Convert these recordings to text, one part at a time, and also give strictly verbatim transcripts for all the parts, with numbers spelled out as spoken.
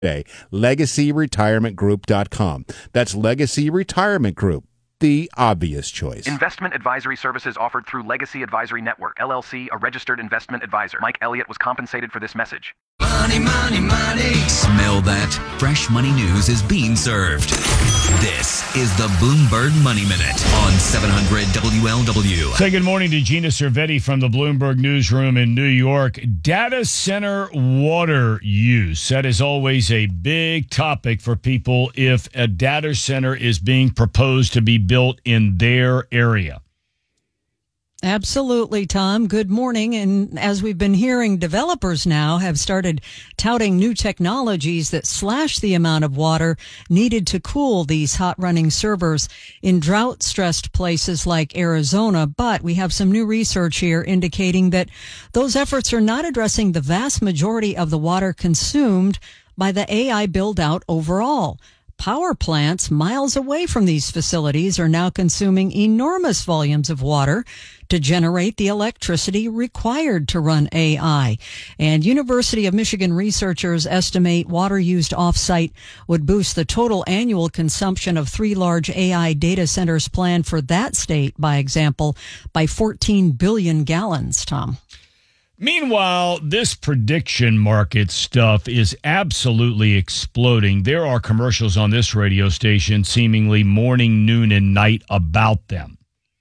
Day. legacy retirement group dot com. That's Legacy Retirement Group, the obvious choice. Investment advisory services offered through Legacy Advisory Network, L L C, a registered investment advisor. Mike Elliott was compensated for this message. Money, money, money. Smell that? Fresh money news is being served. This is the Bloomberg Money Minute on seven hundred W L W. Say good morning to Gina Cervetti from the Bloomberg Newsroom in New York. Data center water use. That is always a big topic for people if a data center is being proposed to be built in their area. Absolutely, Tom. Good morning. And as we've been hearing, developers now have started touting new technologies that slash the amount of water needed to cool these hot-running servers in drought-stressed places like Arizona. But we have some new research here indicating that those efforts are not addressing the vast majority of the water consumed by the A I build-out overall. Power plants miles away from these facilities are now consuming enormous volumes of water to generate the electricity required to run A I. And University of Michigan researchers estimate water used off-site would boost the total annual consumption of three large A I data centers planned for that state, by example, by fourteen billion gallons, Tom. Meanwhile, this prediction market stuff is absolutely exploding. There are commercials on this radio station seemingly morning, noon, and night about them.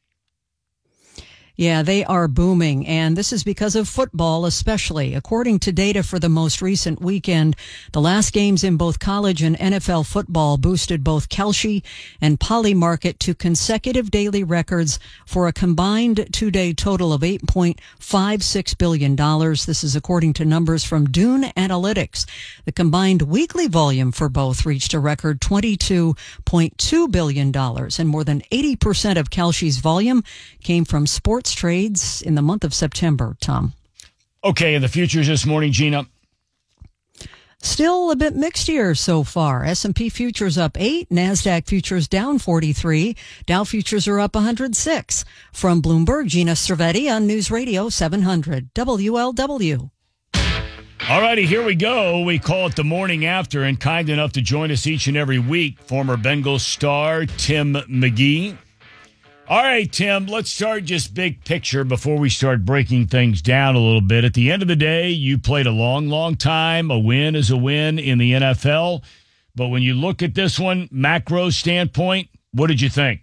Yeah, they are booming, and this is because of football especially. According to data for the most recent weekend, the last games in both college and N F L football boosted both Kalshi and Polymarket to consecutive daily records for a combined two-day total of eight point five six billion dollars. This is according to numbers from Dune Analytics. The combined weekly volume for both reached a record twenty-two point two billion dollars, and more than eighty percent of Kalshi's volume came from sports trades in the month of September, Tom. Okay, and the futures this morning, Gina? Still a bit mixed here so far. S and P futures up eight, NASDAQ futures down forty-three, Dow futures are up one hundred six. From Bloomberg, Gina Cervetti on News Radio seven hundred W L W. All righty, here we go. We call it the morning after, and kind enough to join us each and every week, former Bengals star Tim McGee. All right, Tim, let's start just big picture before we start breaking things down a little bit. At the end of the day, you played a long, long time. A win is a win in the N F L. But when you look at this one, macro standpoint, what did you think?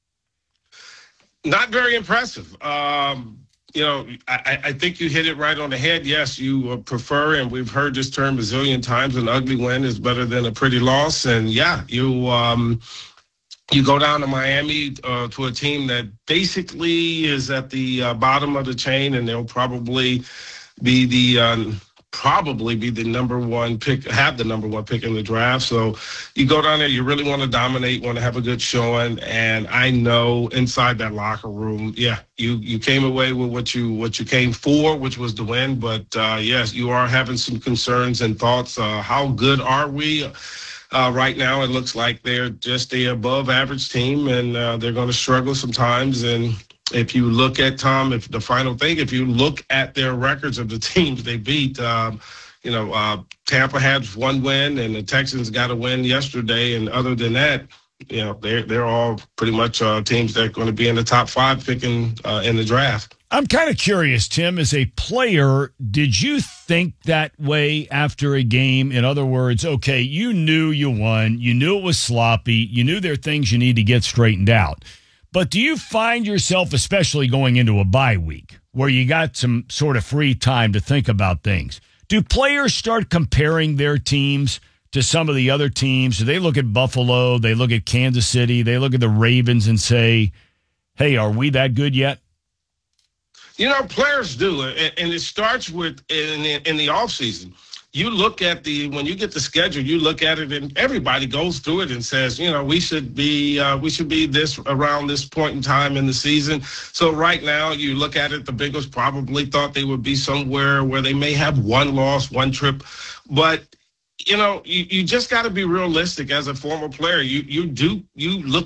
Not very impressive. Um, you know, I, I think you hit it right on the head. Yes, you prefer, and we've heard this term a zillion times, an ugly win is better than a pretty loss. And, yeah, you um, – You go down to Miami uh, to a team that basically is at the uh, bottom of the chain, and they'll probably be the um, probably be the number one pick, have the number one pick in the draft. So you go down there, you really want to dominate, want to have a good showing, and I know inside that locker room, yeah, you you came away with what you what you came for, which was the win. But uh, yes, you are having some concerns and thoughts. Uh, how good are we? Uh, right now, it looks like they're just a above average team, and uh, they're going to struggle sometimes. And if you look at, Tom, if the final thing, if you look at their records of the teams they beat, um, you know, uh, Tampa had one win, and the Texans got a win yesterday. And other than that, you know, they're, they're all pretty much uh, teams that are going to be in the top five picking uh, in the draft. I'm kind of curious, Tim, as a player, did you think that way after a game? In other words, okay, you knew you won. You knew it was sloppy. You knew there are things you need to get straightened out. But do you find yourself, especially going into a bye week, where you got some sort of free time to think about things, do players start comparing their teams to some of the other teams? Do they look at Buffalo, they look at Kansas City, they look at the Ravens and say, hey, are we that good yet? You know, players do, and it starts with in the, in the offseason. You look at the when you get the schedule, you look at it, and everybody goes through it and says, you know, we should be uh, we should be this around this point in time in the season. So right now, you look at it, the Bengals probably thought they would be somewhere where they may have one loss, one trip, but you know, you, you just got to be realistic as a former player. You you do you look at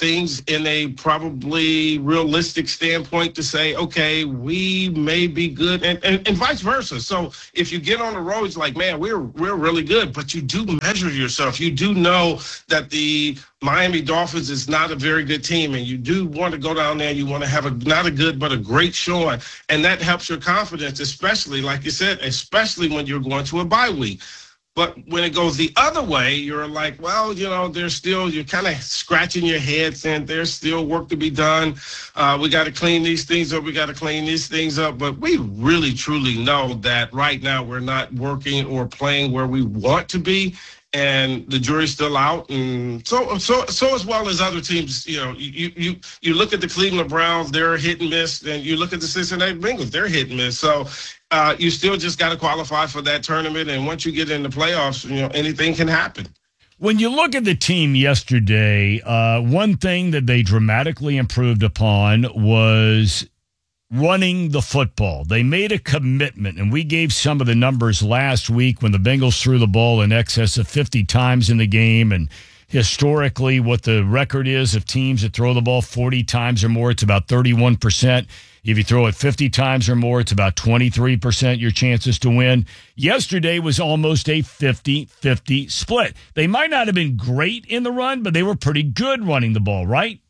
things in a probably realistic standpoint to say, okay, we may be good, and, and, and vice versa. So if you get on the road, it's like, man, we're we're really good, but you do measure yourself. You do know that the Miami Dolphins is not a very good team, and you do want to go down there and you want to have a not a good but a great showing, and that helps your confidence, especially, like you said, especially when you're going to a bye week. But when it goes the other way, you're like, well, you know, there's still, you're kind of scratching your head saying there's still work to be done. Uh, we got to clean these things up. We got to clean these things up. But we really, truly know that right now we're not working or playing where we want to be. And the jury's still out, and so so so as well as other teams. You know, you you you look at the Cleveland Browns, they're hit and miss, and you look at the Cincinnati Bengals, they're hit and miss. So uh, you still just got to qualify for that tournament, and once you get in the playoffs, you know, anything can happen. When you look at the team yesterday, uh, one thing that they dramatically improved upon was running the football. They made a commitment, and we gave some of the numbers last week when the Bengals threw the ball in excess of fifty times in the game, and historically what the record is of teams that throw the ball forty times or more, it's about thirty-one percent. If you throw it fifty times or more, it's about twenty-three percent your chances to win. Yesterday was almost a fifty-fifty split. They might not have been great in the run, but they were pretty good running the ball, right?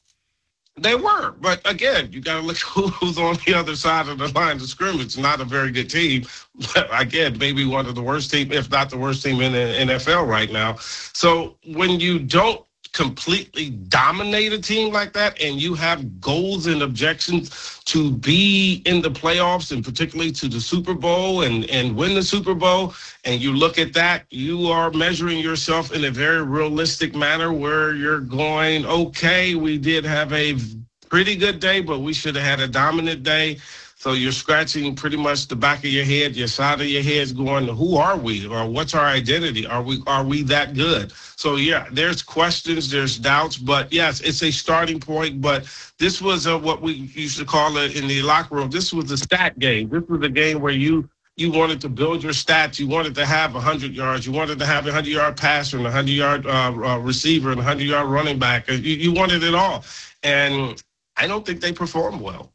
They were, but again, you got to look who's on the other side of the line of scrimmage. Not a very good team, but again, maybe one of the worst team, if not the worst team in the N F L right now. So when you don't completely dominate a team like that, and you have goals and objections to be in the playoffs, and particularly to the Super Bowl and, and win the Super Bowl, and you look at that, you are measuring yourself in a very realistic manner where you're going, okay, we did have a pretty good day, but we should have had a dominant day. So you're scratching pretty much the back of your head, your side of your head's going, who are we? Or what's our identity? Are we are we that good? So, yeah, there's questions, there's doubts. But, yes, it's a starting point. But this was a, what we used to call it in the locker room. This was a stat game. This was a game where you you wanted to build your stats. You wanted to have one hundred yards. You wanted to have a one hundred-yard passer and a one hundred-yard uh, uh, receiver and a one hundred-yard running back. You, you wanted it all. And I don't think they performed well.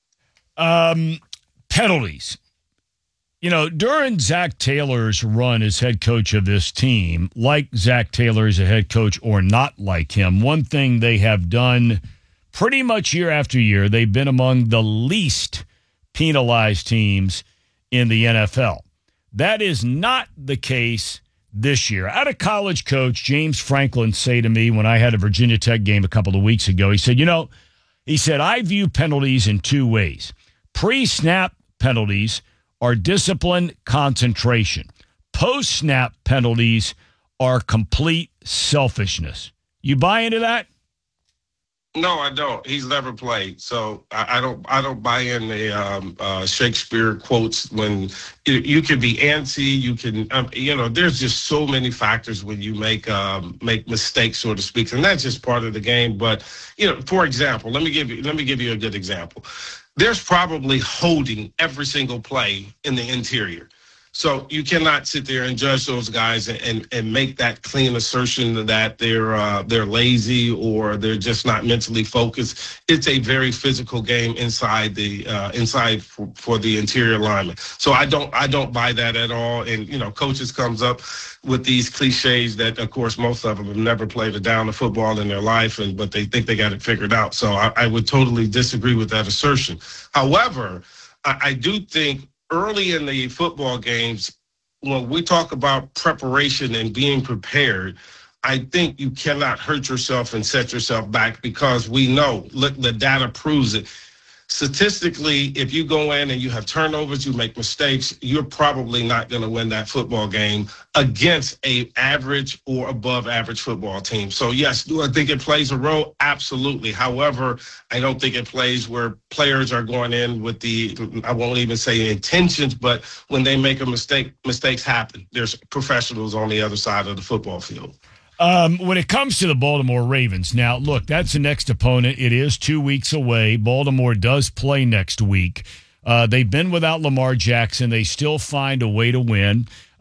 Um, penalties. You know, during Zach Taylor's run as head coach of this team, like Zach Taylor as a head coach or not like him, one thing they have done pretty much year after year, they've been among the least penalized teams in the N F L. That is not the case this year. I had a college coach, James Franklin, say to me when I had a Virginia Tech game a couple of weeks ago, he said, you know, he said, I view penalties in two ways. Pre-snap penalties are discipline concentration. Post-snap penalties are complete selfishness. You buy into that? No, I don't. He's never played, so I, I don't. I don't buy in the um, uh, Shakespeare quotes when you, you can be antsy. You can, um, you know, there's just so many factors when you make um, make mistakes, so to speak, and that's just part of the game. But you know, for example, let me give you let me give you a good example. There's probably holding every single play in the interior. So you cannot sit there and judge those guys and, and, and make that clean assertion that they're uh, they're lazy or they're just not mentally focused. It's a very physical game inside the uh, inside for, for the interior lineman. So I don't I don't buy that at all. And you know, coaches comes up with these cliches that, of course, most of them have never played a down of football in their life, and but they think they got it figured out. So I, I would totally disagree with that assertion. However, I, I do think early in the football games, when we talk about preparation and being prepared, I think you cannot hurt yourself and set yourself back because we know, look, the data proves it. Statistically, if you go in and you have turnovers, you make mistakes, you're probably not going to win that football game against a average or above average football team. So, yes, do I think it plays a role? Absolutely. However, I don't think it plays where players are going in with the, I won't even say intentions, but when they make a mistake, mistakes happen. There's professionals on the other side of the football field. Um, when it comes to the Baltimore Ravens, now, look, that's the next opponent. It is two weeks away. Baltimore does play next week. Uh, they've been without Lamar Jackson. They still find a way to win.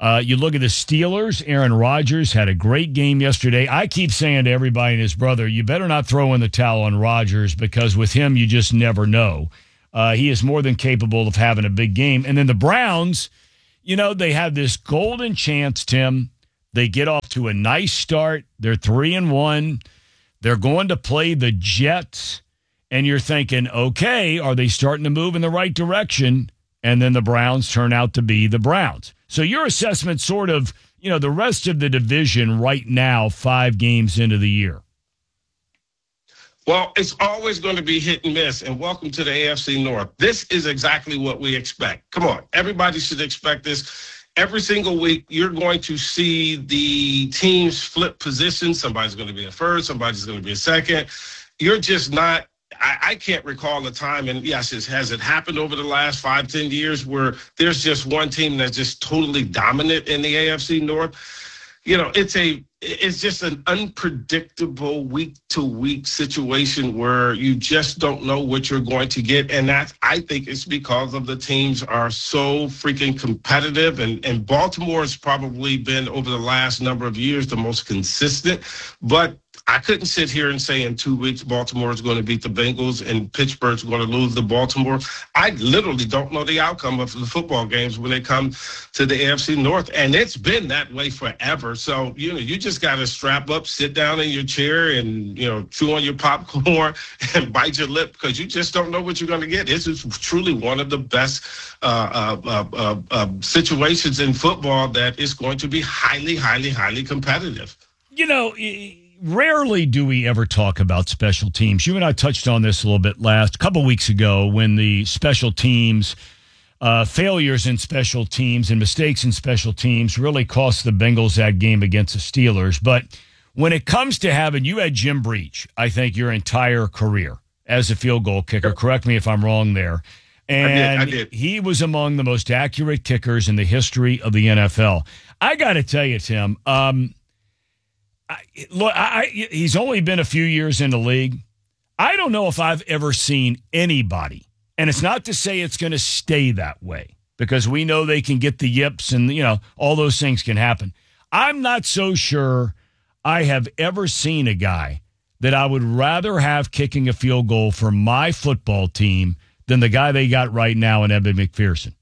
Uh, you look at the Steelers. Aaron Rodgers had a great game yesterday. I keep saying to everybody and his brother, you better not throw in the towel on Rodgers because with him, you just never know. Uh, he is more than capable of having a big game. And then the Browns, you know, they have this golden chance, Tim. They get off to a nice start. They're three and one. They're going to play the Jets. And you're thinking, okay, are they starting to move in the right direction? And then the Browns turn out to be the Browns. So your assessment sort of, you know, the rest of the division right now, five games into the year. Well, it's always going to be hit and miss, and welcome to the A F C North. This is exactly what we expect. Come on, everybody should expect this. Every single week, you're going to see the teams flip positions. Somebody's going to be a first, somebody's going to be a second. You're just not I, I can't recall a time, and yes, it, has it happened over the last five, ten years where there's just one team that's just totally dominant in the A F C North? You know, it's a it's just an unpredictable week-to-week situation where you just don't know what you're going to get, and that's, I think it's because of the teams are so freaking competitive, and, and Baltimore has probably been, over the last number of years, the most consistent, but I couldn't sit here and say in two weeks Baltimore is going to beat the Bengals and Pittsburgh's going to lose to Baltimore. I literally don't know the outcome of the football games when they come to the A F C North, and it's been that way forever. So, you know, you just got to strap up, sit down in your chair and, you know, chew on your popcorn and bite your lip because you just don't know what you're going to get. This is truly one of the best uh, uh, uh, uh, situations in football that is going to be highly, highly, highly competitive. You know, rarely do we ever talk about special teams. You and I touched on this a little bit last couple weeks ago when the special teams, uh, failures in special teams and mistakes in special teams really cost the Bengals that game against the Steelers. But when it comes to having, you had Jim Breach, I think, your entire career as a field goal kicker. Correct me if I'm wrong there. And I did, I did. He was among the most accurate kickers in the history of the N F L. I got to tell you, Tim, um, I, look, I, he's only been a few years in the league. I don't know if I've ever seen anybody, and it's not to say it's going to stay that way because we know they can get the yips and, you know, all those things can happen. I'm not so sure I have ever seen a guy that I would rather have kicking a field goal for my football team than the guy they got right now in Evan McPherson.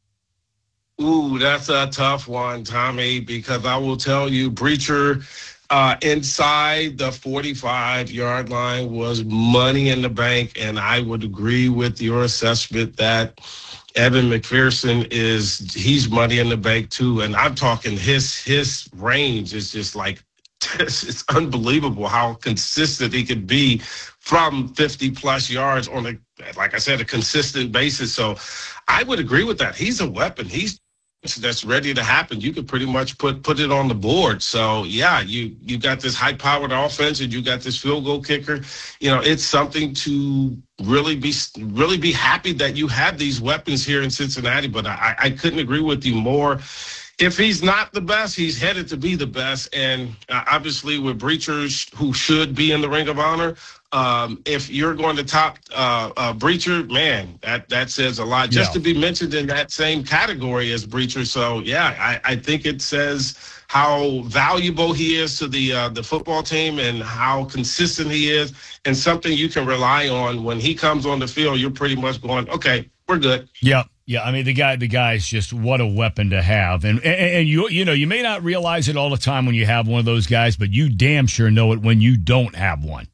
Ooh, that's a tough one, Tommy, because I will tell you, Breacher, Uh, inside the forty-five-yard line was money in the bank, and I would agree with your assessment that Evan McPherson is, he's money in the bank too, and I'm talking his his range is just like, it's unbelievable how consistent he could be from fifty-plus yards on a, like I said, a consistent basis. So I would agree with that. He's a weapon. He's that's ready to happen. You could pretty much put put it on the board. So yeah, you you got this high powered offense and you got this field goal kicker. You know, it's something to really be really be happy that you have these weapons here in Cincinnati. But I, I couldn't agree with you more. If he's not the best, he's headed to be the best. And uh, obviously with Breachers who should be in the Ring of Honor, um, if you're going to top uh, uh, Breacher, man, that, that says a lot. Just yeah. to be mentioned in that same category as Breacher. So, yeah, I, I think it says how valuable he is to the uh, the football team and how consistent he is, and something you can rely on. When he comes on the field, you're pretty much going, okay, we're good. Yeah. Yeah, I mean, the guy, the guy's just what a weapon to have. And, and and you you know, you may not realize it all the time when you have one of those guys, but you damn sure know it when you don't have one.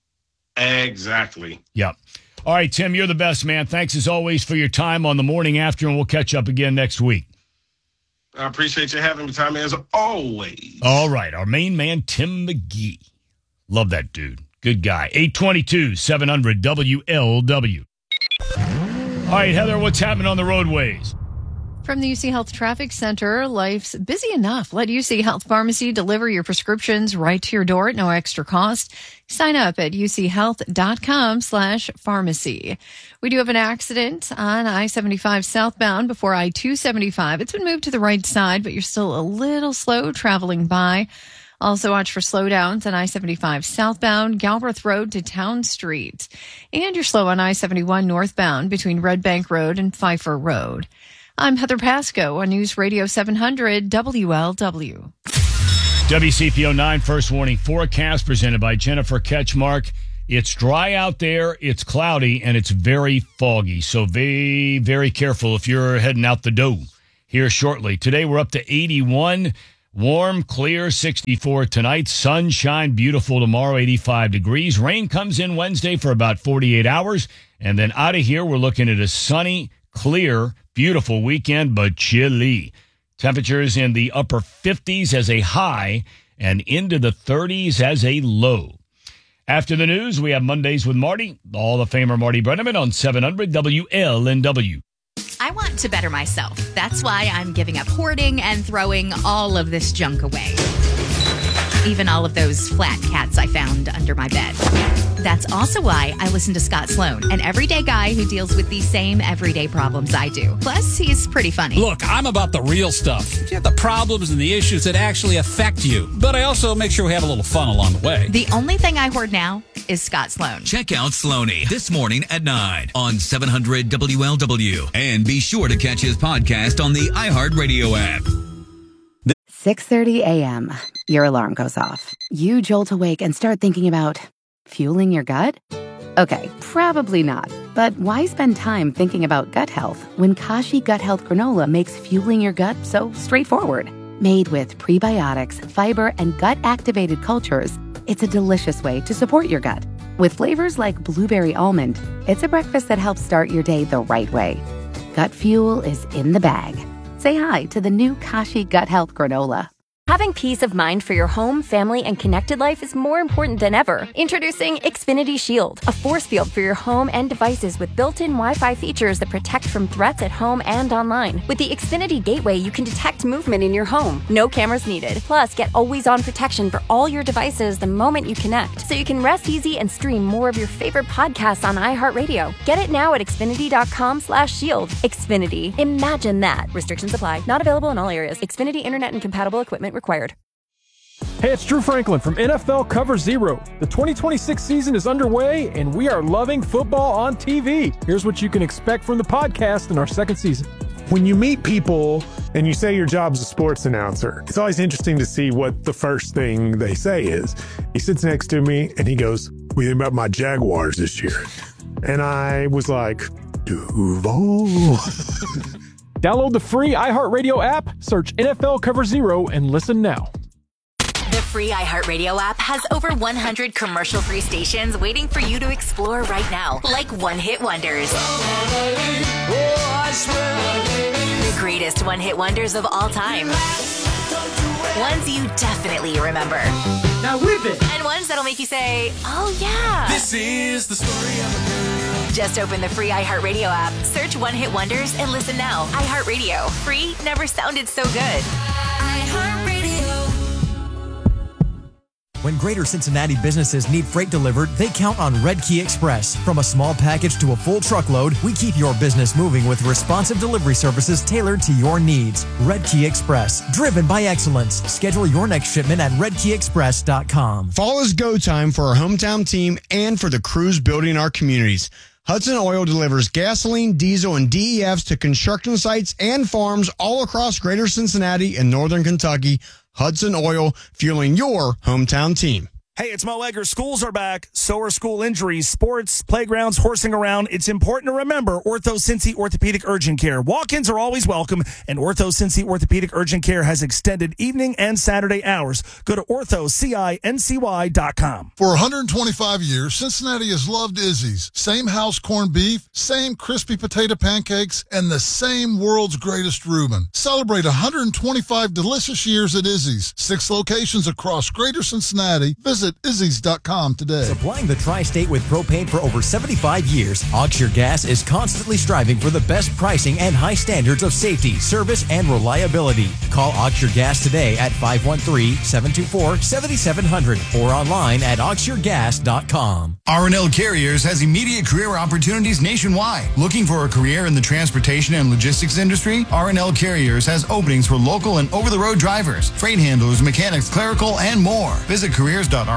Exactly. Yeah. All right, Tim, you're the best, man. Thanks as always for your time on the morning after, and we'll catch up again next week. I appreciate you having me, Tommy, as always. All right, our main man, Tim McGee. Love that dude. Good guy. eight twenty-two, seven hundred W L W. All right, Heather, what's happening on the roadways? From the U C Health Traffic Center, life's busy enough. Let U C Health Pharmacy deliver your prescriptions right to your door at no extra cost. Sign up at uchealth.com slash pharmacy. We do have an accident on I seventy-five southbound before I two seventy-five. It's been moved to the right side, but you're still a little slow traveling by. Also watch for slowdowns on I seventy-five southbound, Galbraith Road to Town Street. And you're slow on I seventy-one northbound between Red Bank Road and Pfeiffer Road. I'm Heather Pasco on News Radio seven hundred W L W. W C P O nine First Warning Forecast presented by Jennifer Ketchmark. It's dry out there, it's cloudy, and it's very foggy. So be very careful if you're heading out the door here shortly. Today we're up to eighty-one. Warm, clear, sixty-four tonight. Sunshine, beautiful tomorrow, eighty-five degrees. Rain comes in Wednesday for about forty-eight hours. And then out of here, we're looking at a sunny, clear, beautiful weekend, but chilly. Temperatures in the upper fifties as a high and into the thirties as a low. After the news, we have Mondays with Marty, Hall of Famer Marty Brennaman on seven hundred W L N W. I want to better myself. That's why I'm giving up hoarding and throwing all of this junk away. Even all of those flat cats I found under my bed. That's also why I listen to Scott Sloan, an everyday guy who deals with the same everyday problems I do. Plus, he's pretty funny. Look, I'm about the real stuff. You have the problems and the issues that actually affect you. But I also make sure we have a little fun along the way. The only thing I hoard now is Scott Sloan. Check out Sloaney this morning at nine on seven hundred W L W. And be sure to catch his podcast on the iHeartRadio app. six thirty a.m. Your alarm goes off. You jolt awake and start thinking about fueling your gut? Okay, probably not. But why spend time thinking about gut health when Kashi Gut Health Granola makes fueling your gut so straightforward? Made with prebiotics, fiber, and gut-activated cultures, it's a delicious way to support your gut. With flavors like blueberry almond, it's a breakfast that helps start your day the right way. Gut fuel is in the bag. Say hi to the new Kashi Gut Health Granola. Having peace of mind for your home, family, and connected life is more important than ever. Introducing Xfinity Shield, a force field for your home and devices with built-in Wi-Fi features that protect from threats at home and online. With the Xfinity Gateway, you can detect movement in your home. No cameras needed. Plus, get always-on protection for all your devices the moment you connect, so you can rest easy and stream more of your favorite podcasts on iHeartRadio. Get it now at Xfinity.com slash shield. Xfinity. Imagine that. Restrictions apply. Not available in all areas. Xfinity Internet and compatible equipment required. Hey, it's Drew Franklin from N F L Cover Zero. The twenty twenty-six season is underway, and we are loving football on T V. Here's what you can expect from the podcast in our second season. When you meet people and you say your job's a sports announcer, it's always interesting to see what the first thing they say is. He sits next to me, and he goes, "What do you think about my Jaguars this year?" And I was like, Duval. Download the free iHeartRadio app, search N F L Cover Zero, and listen now. The free iHeartRadio app has over one hundred commercial-free stations waiting for you to explore right now, like one-hit wonders. The greatest one-hit wonders of all time. Ones you definitely remember. Now whip it! And ones that'll make you say, oh yeah. This is the story of a girl. Just open the free iHeartRadio app, search One Hit Wonders, and listen now. iHeartRadio. Free never sounded so good. iHeartRadio. When Greater Cincinnati businesses need freight delivered, they count on Red Key Express. From a small package to a full truckload, we keep your business moving with responsive delivery services tailored to your needs. Red Key Express, driven by excellence. Schedule your next shipment at red key express dot com. Fall is go time for our hometown team and for the crews building our communities. Hudson Oil delivers gasoline, diesel, and D E Fs to construction sites and farms all across Greater Cincinnati and Northern Kentucky. Hudson Oil, fueling your hometown team. Hey, it's Mo Egger. Schools are back. So are school injuries, sports, playgrounds, horsing around. It's important to remember Ortho Cincy Orthopedic Urgent Care. Walk-ins are always welcome, and Ortho Cincy Orthopedic Urgent Care has extended evening and Saturday hours. Go to ortho cincy dot com. For one hundred twenty-five years, Cincinnati has loved Izzy's. Same house corned beef, same crispy potato pancakes, and the same world's greatest Reuben. Celebrate one hundred twenty-five delicious years at Izzy's. Six locations across Greater Cincinnati. Visit Izzy's dot com today. Supplying the tri-state with propane for over seventy-five years, Auxure Gas is constantly striving for the best pricing and high standards of safety, service, and reliability. Call Auxure Gas today at five one three, seven two four, seven seven zero zero or online at auxure gas dot com. R and L Carriers has immediate career opportunities nationwide. Looking for a career in the transportation and logistics industry? R and L Carriers has openings for local and over-the-road drivers, freight handlers, mechanics, clerical, and more. Visit careers dot r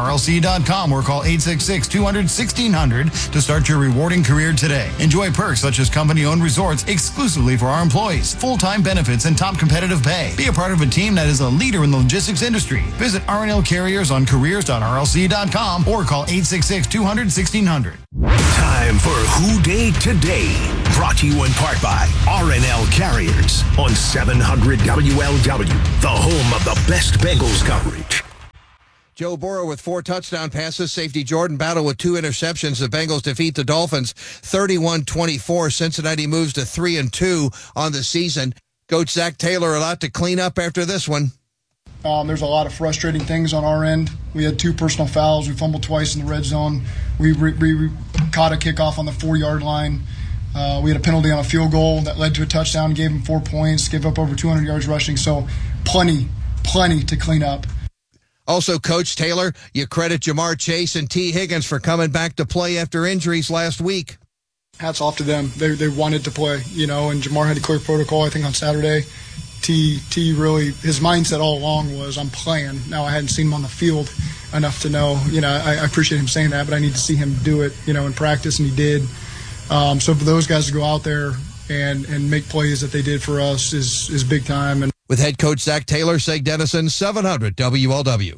R L C dot com or call eight six six, two hundred, sixteen hundred to start your rewarding career today. Enjoy perks such as company-owned resorts exclusively for our employees, full-time benefits, and top competitive pay. Be a part of a team that is a leader in the logistics industry. Visit R and L Carriers on careers dot R L C dot com or call eight six six, two hundred, sixteen hundred. Time for Who Day Today. Brought to you in part by R and L Carriers on seven hundred W L W, the home of the best Bengals coverage. Joe Burrow with four touchdown passes. Safety Jordan Battle with two interceptions. The Bengals defeat the Dolphins thirty-one twenty-four. Cincinnati moves to three and two on the season. Coach Zach Taylor a lot to clean up after this one. Um, there's a lot of frustrating things on our end. We had two personal fouls. We fumbled twice in the red zone. We, re- we caught a kickoff on the four-yard line. Uh, we had a penalty on a field goal that led to a touchdown, gave him four points, gave up over two hundred yards rushing. So plenty, plenty to clean up. Also, Coach Taylor, you credit Jamar Chase and T. Higgins for coming back to play after injuries last week. Hats off to them. They they wanted to play, you know, and Jamar had to clear protocol, I think, on Saturday. T T really, his mindset all along was, I'm playing. Now, I hadn't seen him on the field enough to know, you know, I, I appreciate him saying that, but I need to see him do it, you know, in practice, and he did. Um, so for those guys to go out there and, and make plays that they did for us is, is big time. And with head coach Zach Taylor, Seg Dennison, seven hundred W L W.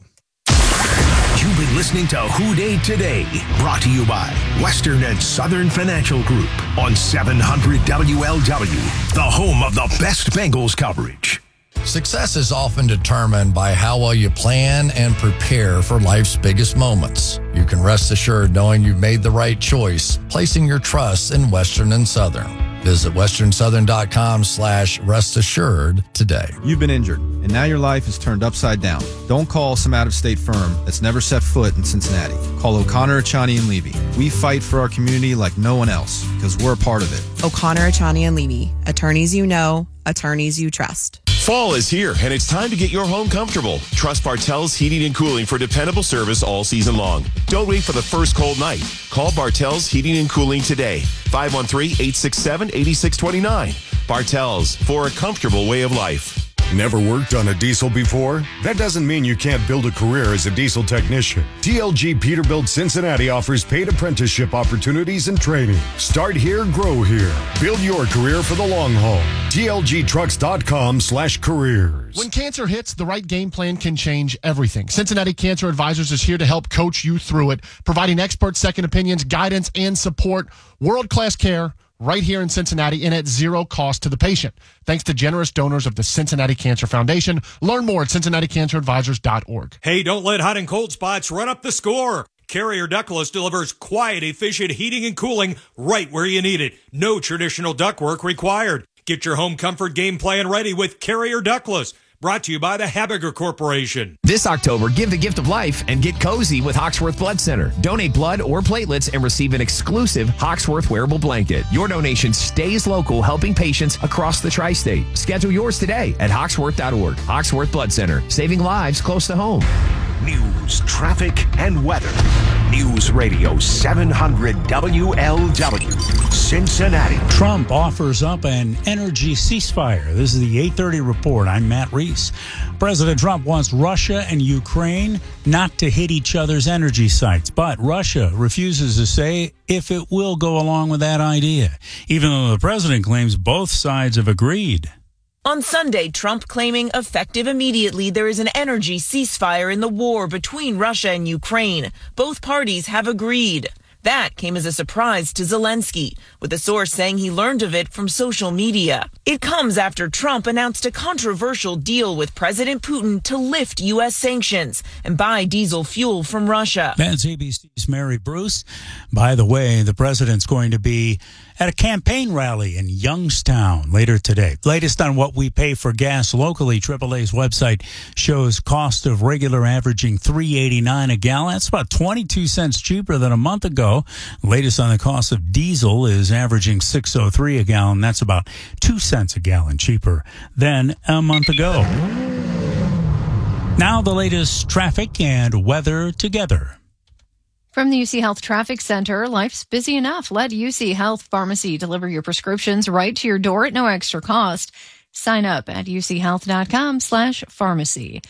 You've been listening to Who Day Today, brought to you by Western and Southern Financial Group on seven hundred W L W, the home of the best Bengals coverage. Success is often determined by how well you plan and prepare for life's biggest moments. You can rest assured knowing you've made the right choice, placing your trust in Western and Southern. Visit western southern dot com slash rest assured today. You've been injured, and now your life is turned upside down. Don't call some out-of-state firm that's never set foot in Cincinnati. Call O'Connor, Achani, and Levy. We fight for our community like no one else because we're a part of it. O'Connor, Achani, and Levy. Attorneys you know, attorneys you trust. Fall is here, and it's time to get your home comfortable. Trust Bartell's Heating and Cooling for dependable service all season long. Don't wait for the first cold night. Call Bartell's Heating and Cooling today. five one three, eight six seven, eight six two nine. Bartell's, for a comfortable way of life. Never worked on a diesel before? That doesn't mean you can't build a career as a diesel technician. D L G Peterbilt Cincinnati offers paid apprenticeship opportunities and training. Start here, grow here. Build your career for the long haul. D L G trucks dot com slash careers. When cancer hits, the right game plan can change everything. Cincinnati Cancer Advisors is here to help coach you through it, providing expert second opinions, guidance, and support. World-class care right here in Cincinnati and at zero cost to the patient. Thanks to generous donors of the Cincinnati Cancer Foundation. Learn more at cincinnati cancer advisors dot org. Hey, don't let hot and cold spots run up the score. Carrier Ductless delivers quiet, efficient heating and cooling right where you need it. No traditional ductwork required. Get your home comfort game plan ready with Carrier Ductless. Brought to you by the Habiger Corporation. This October, give the gift of life and get cozy with Hawksworth Blood Center. Donate blood or platelets and receive an exclusive Hawksworth wearable blanket. Your donation stays local, helping patients across the tri-state. Schedule yours today at hawksworth dot org. Hawksworth Blood Center, saving lives close to home. News, traffic, and weather. News Radio seven hundred W L W, Cincinnati. Trump offers up an energy ceasefire. This is the eight thirty report. I'm Matt Reese. President Trump wants Russia and Ukraine not to hit each other's energy sites, but Russia refuses to say if it will go along with that idea, even though the president claims both sides have agreed. On Sunday, Trump claiming effective immediately there is an energy ceasefire in the war between Russia and Ukraine. Both parties have agreed. That came as a surprise to Zelensky, with a source saying he learned of it from social media. It comes after Trump announced a controversial deal with President Putin to lift U S sanctions and buy diesel fuel from Russia. That's A B C's Mary Bruce. By the way, the president's going to be at a campaign rally in Youngstown later today. Latest on what we pay for gas locally, triple A's website shows cost of regular averaging three eighty-nine a gallon. That's about twenty-two cents cheaper than a month ago. Latest on the cost of diesel is averaging six oh three a gallon. That's about two cents a gallon cheaper than a month ago. Now the latest traffic and weather together. From the U C Health Traffic Center, life's busy enough. Let U C Health Pharmacy deliver your prescriptions right to your door at no extra cost. Sign up at U C health dot com slash pharmacy.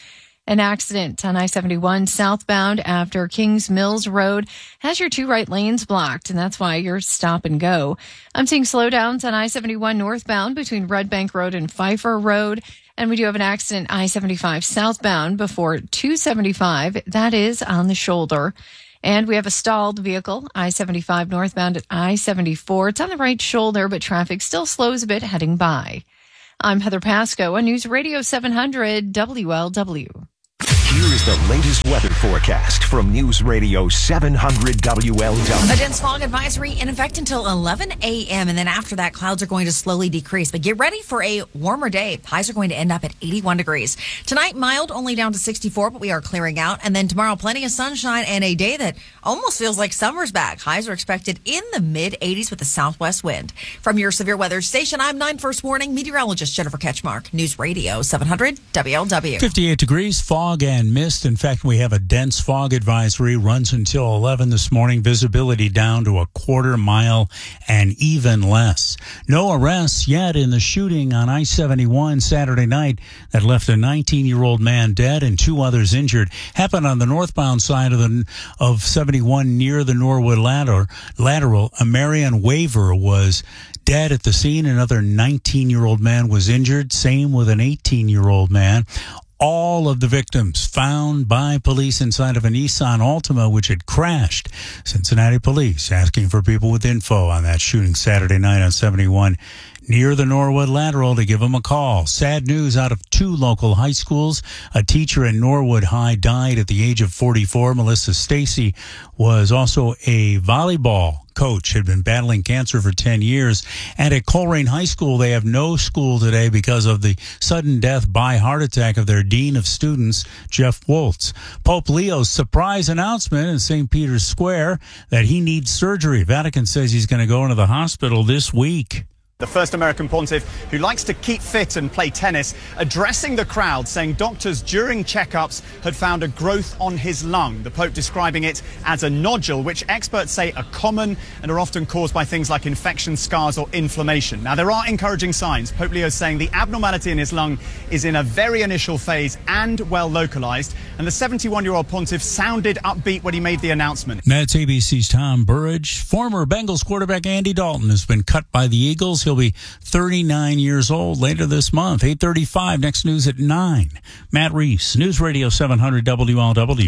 An accident on I seventy-one southbound after Kings Mills Road has your two right lanes blocked, and that's why you're stop and go. I'm seeing slowdowns on I seventy-one northbound between Red Bank Road and Pfeiffer Road. And we do have an accident I seventy-five southbound before two seventy-five. That is on the shoulder. And we have a stalled vehicle, I seventy-five northbound at I seventy-four. It's on the right shoulder, but traffic still slows a bit heading by. I'm Heather Pasco on News Radio seven hundred W L W. Here is the latest weather forecast from News Radio seven hundred W L W. A dense fog advisory in effect until eleven a.m. And then after that, clouds are going to slowly decrease. But get ready for a warmer day. Highs are going to end up at eighty-one degrees. Tonight, mild, only down to sixty-four, but we are clearing out. And then tomorrow, plenty of sunshine and a day that almost feels like summer's back. Highs are expected in the mid-eighties with a southwest wind. From your severe weather station, I'm nine First Warning meteorologist Jennifer Ketchmark. News Radio seven hundred W L W. fifty-eight degrees, fog and mist. In fact, we have a dense fog advisory, runs until eleven this morning. Visibility down to a quarter mile and even less. No arrests yet in the shooting on I seventy-one Saturday night that left a nineteen-year-old man dead and two others injured. Happened on the northbound side of the of seventy-one near the Norwood Lateral. Lateral. A Marion Waver was dead at the scene. Another nineteen-year-old man was injured. Same with an eighteen-year-old man. All of the victims found by police inside of a Nissan Altima, which had crashed. Cincinnati police asking for people with info on that shooting Saturday night on seventy-one near the Norwood Lateral to give them a call. Sad news out of two local high schools. A teacher in Norwood High died at the age of forty-four. Melissa Stacy was also a volleyball coach, had been battling cancer for ten years. And at Coleraine High School, they have no school today because of the sudden death by heart attack of their dean of students, Jeff Woltz. Pope Leo's surprise announcement in Saint Peter's Square that he needs surgery. Vatican says he's going to go into the hospital this week. The first American pontiff who likes to keep fit and play tennis, addressing the crowd, saying doctors during checkups had found a growth on his lung. The Pope describing it as a nodule, which experts say are common and are often caused by things like infection, scars or inflammation. Now, there are encouraging signs. Pope Leo is saying the abnormality in his lung is in a very initial phase and well localized. And the seventy-one-year-old pontiff sounded upbeat when he made the announcement. That's A B C's Tom Burridge. Former Bengals quarterback Andy Dalton has been cut by the Eagles. He'll be thirty-nine years old later this month. eight thirty-five, next news at nine. Matt Reese, News Radio seven hundred W L W.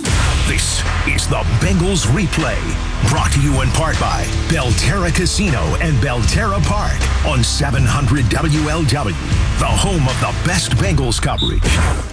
This is the Bengals Replay, brought to you in part by Belterra Casino and Belterra Park on seven hundred W L W, the home of the best Bengals coverage.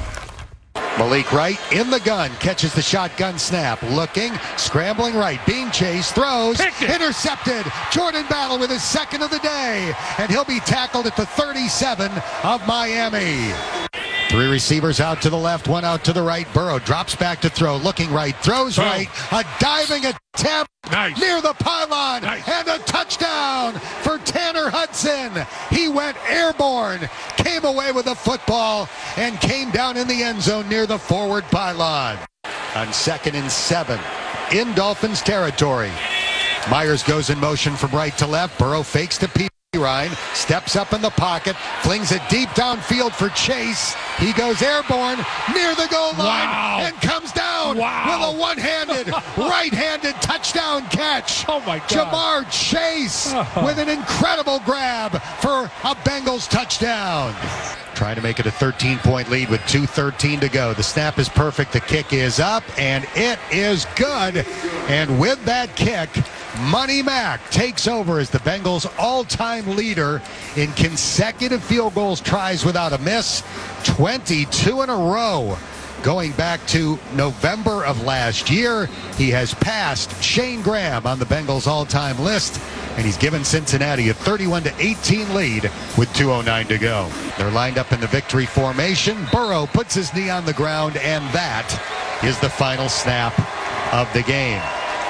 Malik Wright in the gun, catches the shotgun snap, looking, scrambling right, being chased, throws, intercepted. Jordan Battle with his second of the day, and he'll be tackled at the thirty-seven of Miami. Three receivers out to the left, one out to the right. Burrow drops back to throw, looking right, throws Boom. right, a diving attempt nice. near the pylon, nice. and a touchdown for Tanner Hudson. He went airborne, came away with the football, and came down in the end zone near the forward pylon. On second and seven, in Dolphins territory. Myers goes in motion from right to left. Burrow fakes to P. Ryan, steps up in the pocket, flings it deep downfield for Chase. He goes airborne near the goal line wow. and comes down wow. with a one-handed, right-handed touchdown catch. Oh, my God. Jamar Chase with an incredible grab for a Bengals touchdown. Trying to make it a thirteen-point lead with two thirteen to go. The snap is perfect. The kick is up, and it is good. And with that kick, Money Mack takes over as the Bengals' all-time leader in consecutive field goals tries without a miss. twenty-two in a row. Going back to November of last year, he has passed Shane Graham on the Bengals' all-time list, and he's given Cincinnati a thirty-one to eighteen lead with two oh nine to go. They're lined up in the victory formation. Burrow puts his knee on the ground, and that is the final snap of the game.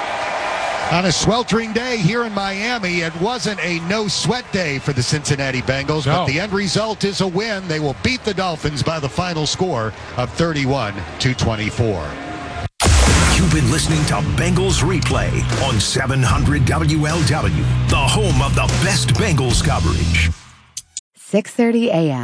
On a sweltering day here in Miami, it wasn't a no-sweat day for the Cincinnati Bengals, no. but the end result is a win. They will beat the Dolphins by the final score of thirty-one to twenty-four. You've been listening to Bengals Replay on seven hundred W L W, the home of the best Bengals coverage. six thirty a.m.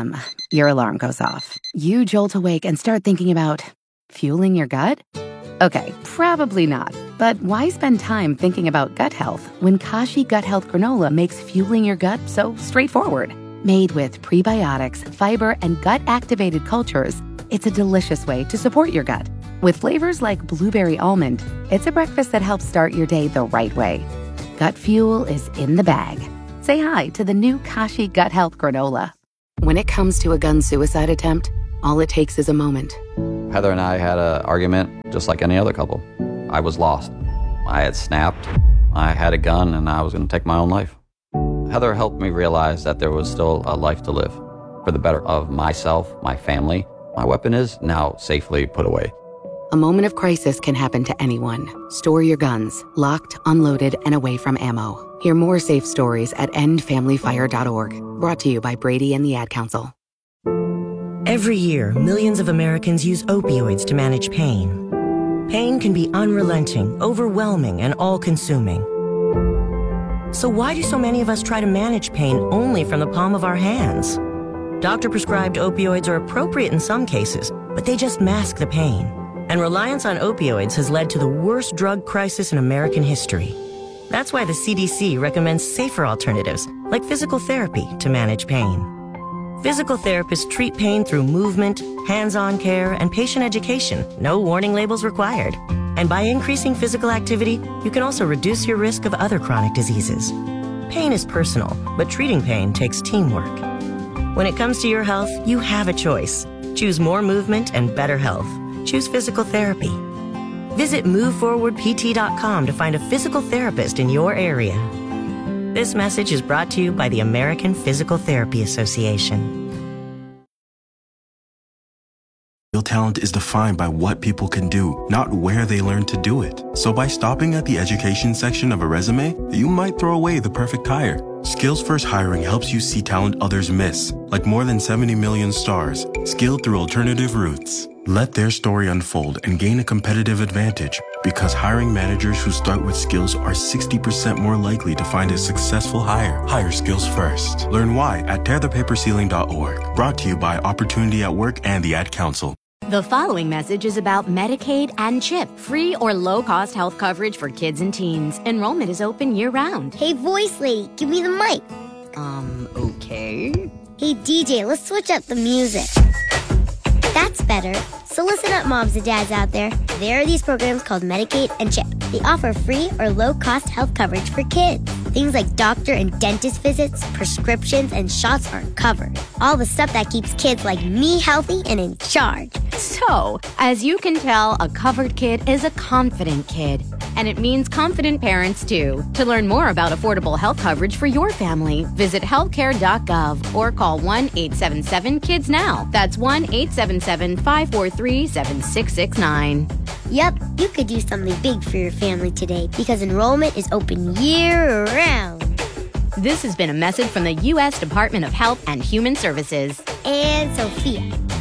your alarm goes off. You jolt awake and start thinking about fueling your gut? Okay, probably not. But why spend time thinking about gut health when Kashi Gut Health Granola makes fueling your gut so straightforward? Made with prebiotics, fiber, and gut-activated cultures, it's a delicious way to support your gut. With flavors like blueberry almond, it's a breakfast that helps start your day the right way. Gut fuel is in the bag. Say hi to the new Kashi Gut Health Granola. When it comes to a gun suicide attempt, all it takes is a moment. Heather and I had an argument just like any other couple. I was lost. I had snapped. I had a gun and I was going to take my own life. Heather helped me realize that there was still a life to live for the better of myself, my family. My weapon is now safely put away. A moment of crisis can happen to anyone. Store your guns, locked, unloaded, and away from ammo. Hear more safe stories at end family fire dot org. Brought to you by Brady and the Ad Council. Every year, millions of Americans use opioids to manage pain. Pain can be unrelenting, overwhelming, and all-consuming. So why do so many of us try to manage pain only from the palm of our hands? Doctor-prescribed opioids are appropriate in some cases, but they just mask the pain. And reliance on opioids has led to the worst drug crisis in American history. That's why the C D C recommends safer alternatives, like physical therapy, to manage pain. Physical therapists treat pain through movement, hands-on care, and patient education. No warning labels required. And by increasing physical activity, you can also reduce your risk of other chronic diseases. Pain is personal, but treating pain takes teamwork. When it comes to your health, you have a choice. Choose more movement and better health. Choose physical therapy. Visit move forward p t dot com to find a physical therapist in your area. This message is brought to you by the American Physical Therapy Association. Real talent is defined by what people can do, not where they learn to do it. So by stopping at the education section of a resume, you might throw away the perfect hire. Skills First Hiring helps you see talent others miss, like more than seventy million stars, skilled through alternative routes. Let their story unfold and gain a competitive advantage, because hiring managers who start with skills are sixty percent more likely to find a successful hire. Hire skills first. Learn why at tear the paper ceiling dot org. Brought to you by Opportunity at Work and the Ad Council. The following message is about Medicaid and CHIP, free or low-cost health coverage for kids and teens. Enrollment is open year-round. Hey, voice lady, give me the mic. Um, okay. Hey, D J, let's switch up the music. That's better. So listen up, moms and dads out there. There are these programs called Medicaid and CHIP. They offer free or low-cost health coverage for kids. Things like doctor and dentist visits, prescriptions, and shots are covered. All the stuff that keeps kids like me healthy and in charge. So, as you can tell, a covered kid is a confident kid. And it means confident parents, too. To learn more about affordable health coverage for your family, visit healthcare dot gov or call one eight seven seven kids now. That's one eight seven seven, five four three, seven six six nine. Yep, you could do something big for your family today because enrollment is open year-round. This has been a message from the U S Department of Health and Human Services. And Sophia.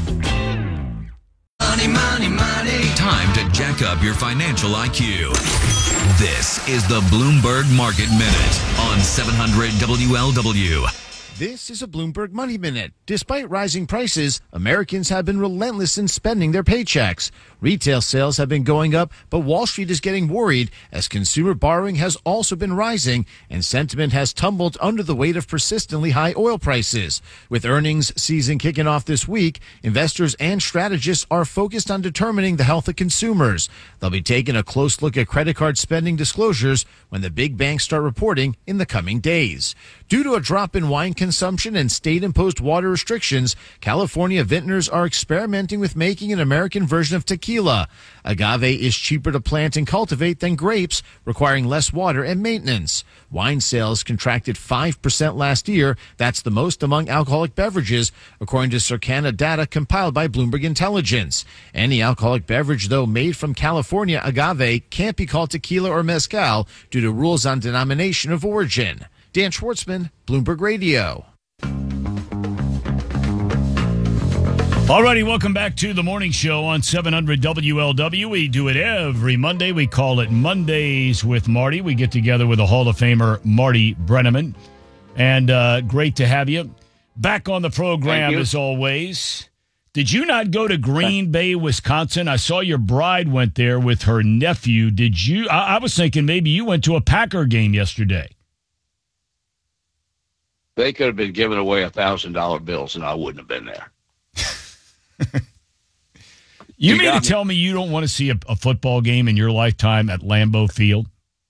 Money, money, money. Time to jack up your financial I Q. This is the Bloomberg Market Minute on seven hundred W L W. This is a Bloomberg Money Minute. Despite rising prices, Americans have been relentless in spending their paychecks. Retail sales have been going up, but Wall Street is getting worried as consumer borrowing has also been rising and sentiment has tumbled under the weight of persistently high oil prices. With earnings season kicking off this week, investors and strategists are focused on determining the health of consumers. They'll be taking a close look at credit card spending disclosures when the big banks start reporting in the coming days. Due to a drop in wine consumption and state-imposed water restrictions, California vintners are experimenting with making an American version of tequila. Agave is cheaper to plant and cultivate than grapes, requiring less water and maintenance. Wine sales contracted five percent last year. That's the most among alcoholic beverages, according to Circana data compiled by Bloomberg Intelligence. Any alcoholic beverage, though made from California agave, can't be called tequila or mezcal due to rules on denomination of origin. Dan Schwartzman, Bloomberg Radio. All righty, welcome back to the morning show on seven hundred W L W. We do it every Monday. We call it Mondays with Marty. We get together with a Hall of Famer, Marty Brennaman. And uh, great to have you. Back on the program as always. Did you not go to Green Bay, Wisconsin? I saw your bride went there with her nephew. Did you? I, I was thinking maybe you went to a Packer game yesterday. They could have been giving away a thousand dollar bills, and I wouldn't have been there. You, You mean to got me. tell me you don't want to see a, a football game in your lifetime at Lambeau Field?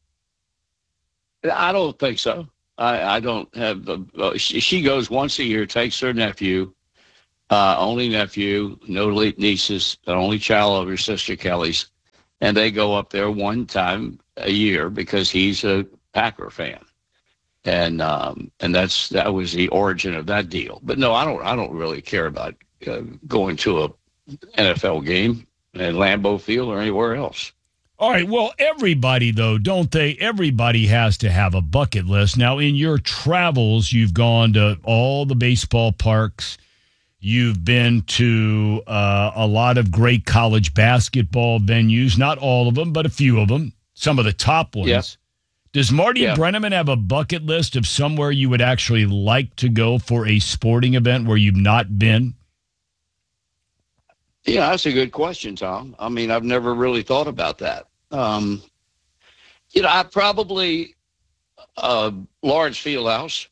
I don't think so. I, I don't have the. Uh, she, she goes once a year, takes her nephew, uh, only nephew, no le- nieces, the only child of her sister Kelly's, and they go up there one time a year because he's a Packer fan, and um, and that's that was the origin of that deal. But no, I don't. I don't really care about uh, going to a N F L game at Lambeau Field or anywhere else. All right. Well, everybody, though, don't they? Everybody has to have a bucket list. Now, in your travels, you've gone to all the baseball parks. You've been to uh, a lot of great college basketball venues. Not all of them, but a few of them. Some of the top ones. Yeah. Does Marty Yeah. Brenneman have a bucket list of somewhere you would actually like to go for a sporting event where you've not been? Yeah, that's a good question, Tom. I mean, I've never really thought about that. Um, you know, I probably uh, Lawrence Fieldhouse,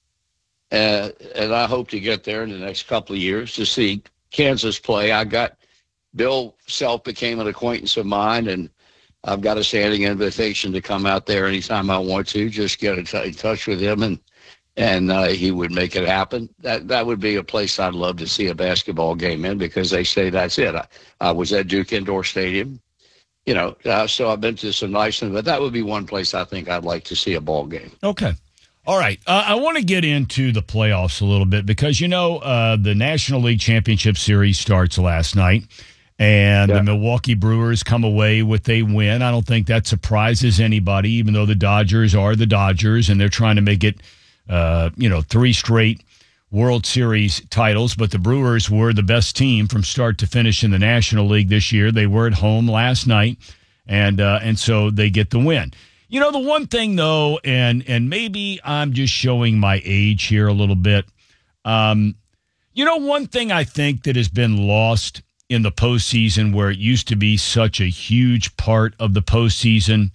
uh, and I hope to get there in the next couple of years to see Kansas play. I got Bill Self became an acquaintance of mine, and I've got a standing invitation to come out there anytime I want to. Just get in, t- in touch with him, and and uh, he would make it happen. That that would be a place I'd love to see a basketball game in because they say that's it. I, I was at Duke Indoor Stadium, you know, uh, so I've been to some nice ones, but that would be one place I think I'd like to see a ball game. Okay. All right. Uh, I want to get into the playoffs a little bit because, you know, uh, the National League Championship Series starts last night, and the Milwaukee Brewers come away with a win. I don't think that surprises anybody, even though the Dodgers are the Dodgers, and they're trying to make it, uh, you know, three straight World Series titles. But the Brewers were the best team from start to finish in the National League this year. They were at home last night, and uh, and so they get the win. You know, the one thing, though, and and maybe I'm just showing my age here a little bit. Um, you know, one thing I think that has been lost in the postseason where it used to be such a huge part of the postseason,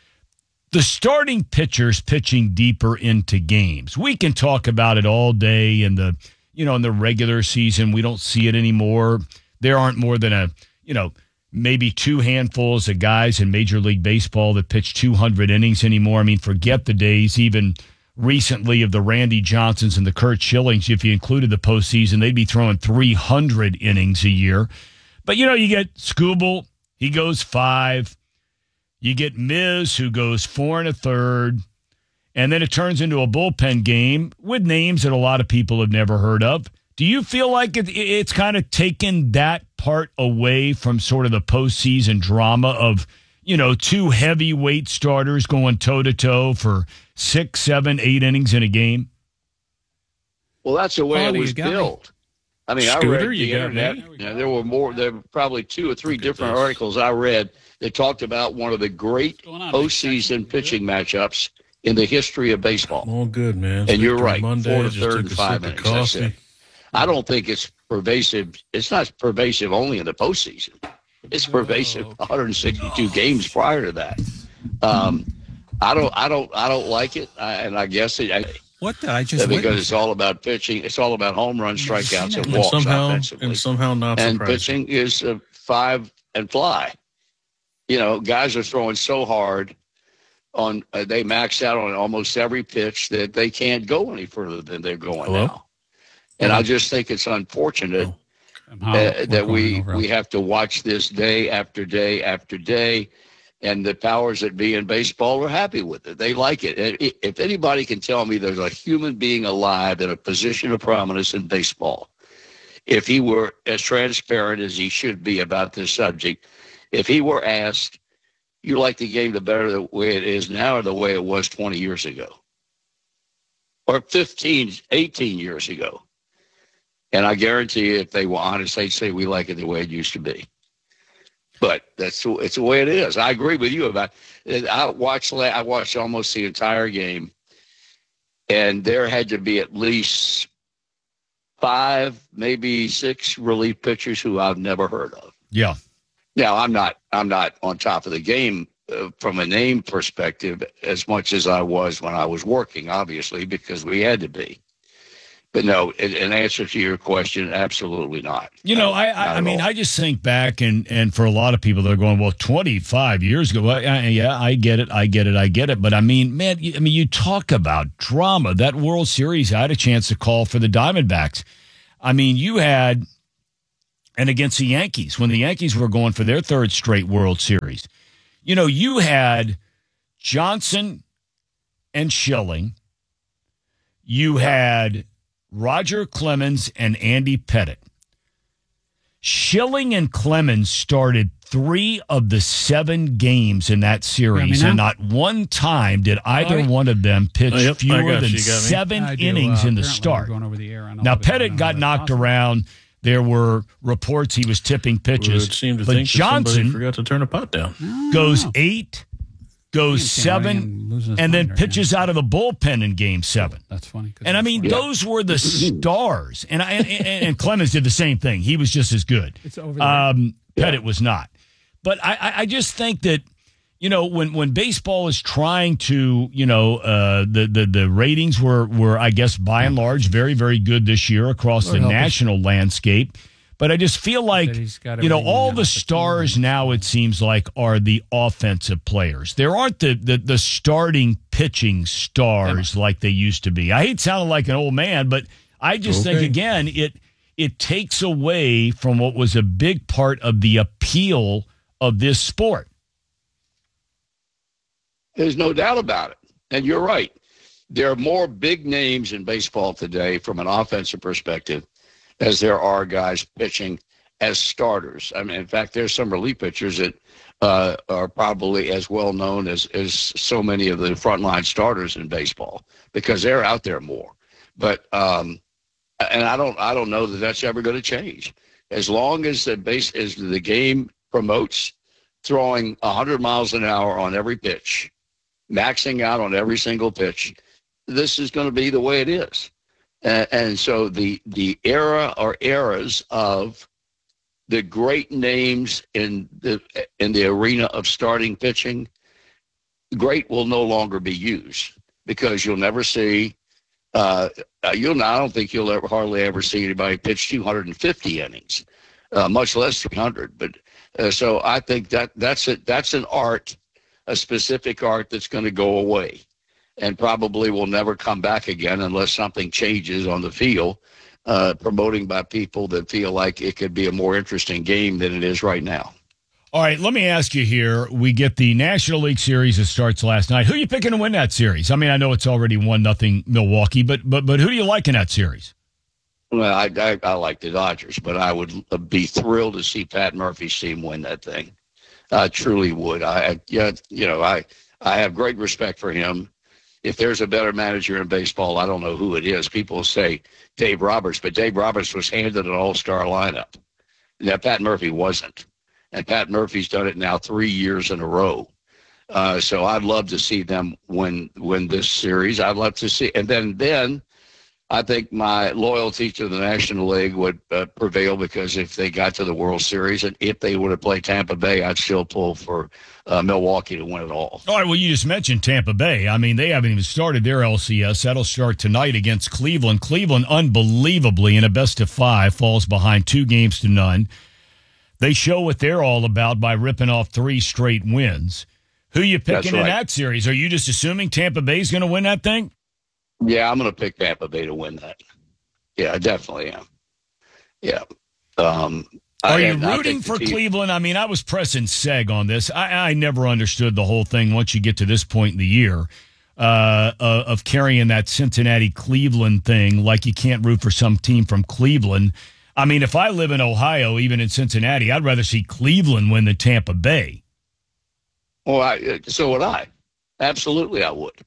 the starting pitchers pitching deeper into games. We can talk about it all day in the, you know, in the regular season. We don't see it anymore. There aren't more than a, you know, maybe two handfuls of guys in Major League Baseball that pitch two hundred innings anymore. I mean, forget the days even recently of the Randy Johnsons and the Kurt Schillings. If you included the postseason, they'd be throwing three hundred innings a year. But, you know, you get Skubal, he goes five. You get Miz, who goes four and a third. And then it turns into a bullpen game with names that a lot of people have never heard of. Do you feel like it, it's kind of taken that part away from sort of the postseason drama of, you know, two heavyweight starters going toe-to-toe for six, seven, eight innings in a game? Well, that's the way Paulie, it was you got me. built. I mean, Scooter, I read you the got internet. me. You know, there were more. There were probably two or three different articles I read that talked about one of the great postseason pitching matchups in the history of baseball. All good, man. And you're Victor right, Monday, four to just third took and a five sip of innings. That's coffee. it. I don't think it's pervasive. It's not pervasive only in the postseason. It's pervasive one hundred sixty-two games prior to that. Um, I don't, I don't, I don't like it, I, and I guess it. I, What did I just because witness? it's all about pitching. It's all about home runs, strikeouts, and And walks somehow, offensively. and somehow not And surprising. pitching is uh, five and fly. You know, guys are throwing so hard on. Uh, they max out on almost every pitch that they can't go any further than they're going Hello? now. And I just think it's unfortunate uh, that we we have to watch this day after day after day. And the powers that be in baseball are happy with it. They like it. And i- if anybody can tell me there's a human being alive in a position of prominence in baseball, if he were as transparent as he should be about this subject, if he were asked, you like the game the better the way it is now or the way it was twenty years ago? Or fifteen, eighteen years ago? And I guarantee you, if they were honest, they'd say we like it the way it used to be. But that's it's the way it is. I agree with you about it. I watched I watched almost the entire game, and there had to be at least five, maybe six relief pitchers who I've never heard of. Yeah. Now, I'm not I'm not on top of the game uh, from a name perspective as much as I was when I was working, obviously, because we had to be. But no, in, in answer to your question, absolutely not. You know, I I, I mean, all. I just think back, and, and for a lot of people, they're going, well, twenty-five years ago. Well, I, yeah, I get it. I get it. I get it. But I mean, man, I mean, you talk about drama. That World Series, I had a chance to call for the Diamondbacks. I mean, you had, and against the Yankees, when the Yankees were going for their third straight World Series, you know, you had Johnson and Schilling. You had Roger Clemens and Andy Pettitte. Schilling and Clemens started three of the seven games in that series, and not one time did either one of them pitch oh, yep, fewer than seven innings uh, in the start. The now, Pettitte got knocked awesome. around. There were reports he was tipping pitches. Would seem to but think Johnson that forgot to turn a pot down. Goes eight, goes seven, and then pitches out of the bullpen in game seven. That's funny. And I mean, yeah. those were the stars. And, I, and, and and Clemens did the same thing. He was just as good. It's over there. Um, Pettitte yeah. was not. But I, I just think that, you know, when, when baseball is trying to, you know, uh, the, the, the ratings were, were, I guess, by and large, very, very good this year across Lord the national us. landscape. But I just feel like, you know, all the stars now, it seems like, are the offensive players. There aren't the, the, the starting pitching stars yeah. like they used to be. I hate sounding like an old man, but I just okay. think, again, it it takes away from what was a big part of the appeal of this sport. There's no doubt about it. And you're right. There are more big names in baseball today from an offensive perspective as there are guys pitching as starters. I mean, in fact, there's some relief pitchers that uh, are probably as well known as, as so many of the frontline starters in baseball because they're out there more. But um, and I don't I don't know that that's ever going to change. As long as the base as the game promotes throwing one hundred miles an hour on every pitch, maxing out on every single pitch, this is going to be the way it is. Uh, and so the the era or eras of the great names in the in the arena of starting pitching, great will no longer be used because you'll never see. Uh, you'll I don't think you'll ever hardly ever see anybody pitch two hundred fifty innings, uh, much less three hundred. But uh, so I think that that's it. That's an art, a specific art that's going to go away. And probably will never come back again unless something changes on the field, uh, promoting by people that feel like it could be a more interesting game than it is right now. All right, let me ask you here. We get the National League Series that starts last night. Who are you picking to win that series? I mean, I know it's already one nothing Milwaukee, but but but who do you like in that series? Well, I, I, I like the Dodgers, but I would be thrilled to see Pat Murphy's team win that thing. I truly would. I, I yeah, you know, I I have great respect for him. If there's a better manager in baseball, I don't know who it is. People say Dave Roberts, but Dave Roberts was handed an all-star lineup. Now, Pat Murphy wasn't. And Pat Murphy's done it now three years in a row. Uh, so I'd love to see them win win this series. I'd love to see. And then, then I think my loyalty to the National League would uh, prevail because if they got to the World Series and if they would have played Tampa Bay, I'd still pull for uh, Milwaukee to win it all. All right, well, you just mentioned Tampa Bay. I mean, they haven't even started their L C S. That'll start tonight against Cleveland. Cleveland, unbelievably, in a best of five, falls behind two games to none. They show what they're all about by ripping off three straight wins. Who you picking right. in that series? Are you just assuming Tampa Bay's going to win that thing? Yeah, I'm going to pick Tampa Bay to win that. Yeah, I definitely am. Yeah. Um, Are I, you rooting for Cleveland? I mean, I was pressing Seg on this. I, I never understood the whole thing once you get to this point in the year uh, uh, of carrying that Cincinnati-Cleveland thing like you can't root for some team from Cleveland. I mean, if I live in Ohio, even in Cincinnati, I'd rather see Cleveland win than Tampa Bay. Well, I, so would I. Absolutely, I would.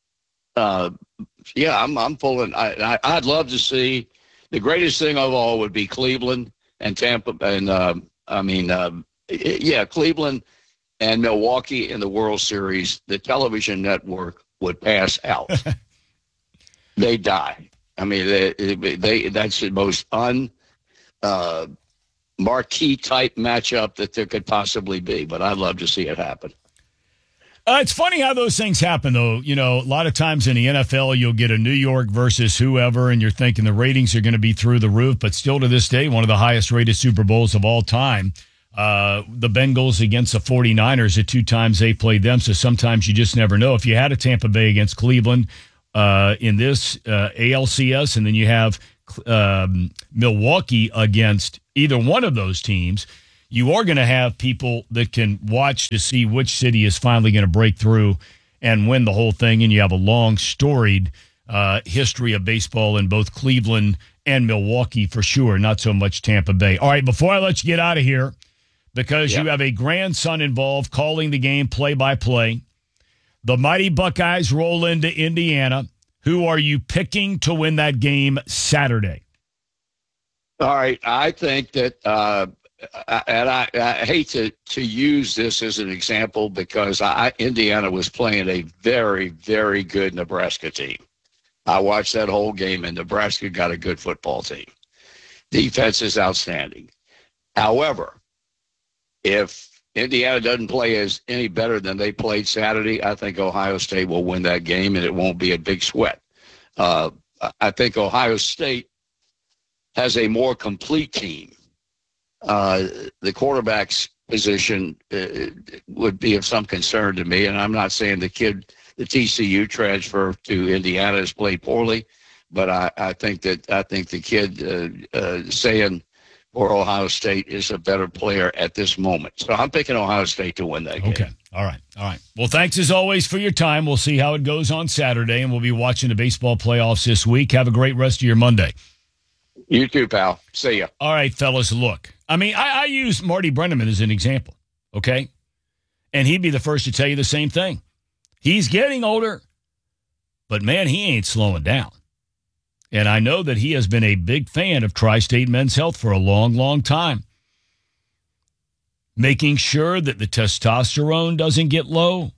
Uh, yeah, I'm. I'm pulling. I, I, I'd love to see. The greatest thing of all would be Cleveland and Tampa, and uh, I mean, uh, yeah, Cleveland and Milwaukee in the World Series. The television network would pass out. They die. I mean, they, they that's the most un uh, marquee type matchup that there could possibly be. But I'd love to see it happen. Uh, it's funny how those things happen, though. You know, a lot of times in the N F L, you'll get a New York versus whoever, and you're thinking the ratings are going to be through the roof. But still to this day, one of the highest-rated Super Bowls of all time. Uh, the Bengals against the forty-niners, the two times they played them. So sometimes you just never know. If you had a Tampa Bay against Cleveland uh, in this uh, A L C S, and then you have um, Milwaukee against either one of those teams, you are going to have people that can watch to see which city is finally going to break through and win the whole thing. And you have a long, storied uh, history of baseball in both Cleveland and Milwaukee for sure, not so much Tampa Bay. All right, before I let you get out of here, because yep. you have a grandson involved calling the game play-by-play, the mighty Buckeyes roll into Indiana. Who are you picking to win that game Saturday? All right, I think that uh, – and I, I hate to, to use this as an example because I, Indiana was playing a very, very good Nebraska team. I watched that whole game, and Nebraska got a good football team. Defense is outstanding. However, if Indiana doesn't play as any better than they played Saturday, I think Ohio State will win that game, and it won't be a big sweat. Uh, I think Ohio State has a more complete team. Uh, the quarterback's position uh, would be of some concern to me, and I'm not saying the kid, the T C U transfer to Indiana has played poorly, but I, I think that I think the kid uh, uh, saying for Ohio State is a better player at this moment. So I'm picking Ohio State to win that game. Okay. All right. All right. Well, thanks as always for your time. We'll see how it goes on Saturday, and we'll be watching the baseball playoffs this week. Have a great rest of your Monday. You too, pal. See ya. All right, fellas, look. I mean, I, I use Marty Brennaman as an example, okay? And he'd be the first to tell you the same thing. He's getting older, but, man, he ain't slowing down. And I know that he has been a big fan of Tri-State Men's Health for a long, long time. Making sure that the testosterone doesn't get low.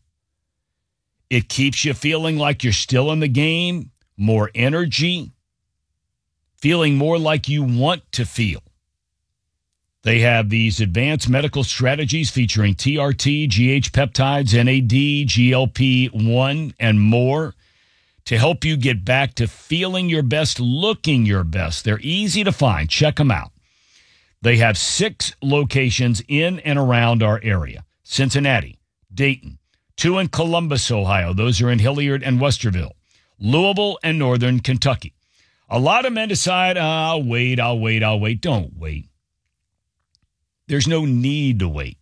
It keeps you feeling like you're still in the game, more energy, feeling more like you want to feel. They have these advanced medical strategies featuring T R T, G H peptides, N A D, G L P one, and more to help you get back to feeling your best, looking your best. They're easy to find. Check them out. They have six locations in and around our area: Cincinnati, Dayton, two in Columbus, Ohio. Those are in Hilliard and Westerville, Louisville, and Northern Kentucky. A lot of men decide, oh, I'll wait, I'll wait, I'll wait. Don't wait. There's no need to wait.